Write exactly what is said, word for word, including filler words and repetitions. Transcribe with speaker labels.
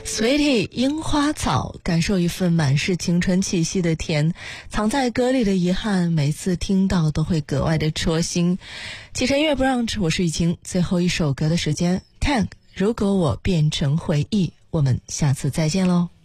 Speaker 1: Sweetie 樱花草，感受一份满是青春气息的甜，藏在歌里的遗憾，每次听到都会格外的戳心。启程音乐 brunch， 我是雨晴，最后一首歌的时间 Tank 如果我变成回忆，我们下次再见喽。